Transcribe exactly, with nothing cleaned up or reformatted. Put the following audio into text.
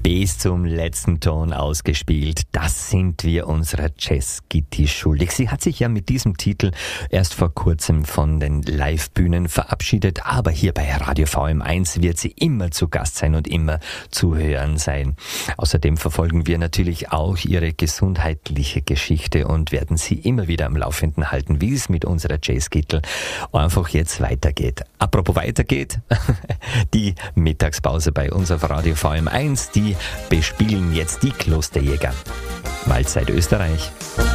bis zum letzten Ton ausgespielt. Das sind wir unserer Jazz-Gitti schuldig. Sie hat sich ja mit diesem Titel erst vor kurzem von den Live-Bühnen verabschiedet, aber hier bei Radio V M eins wird sie immer zu Gast sein und immer zu hören sein. Außerdem verfolgen wir natürlich auch ihre gesundheitliche Geschichte und werden sie immer wieder am Laufenden halten, wie es mit unserer Jazz-Gittel einfach jetzt weitergeht. Apropos weitergeht, die Mittagspause bei uns auf Radio V M eins, die bespielen jetzt die Klosterjäger. Mahlzeit Österreich.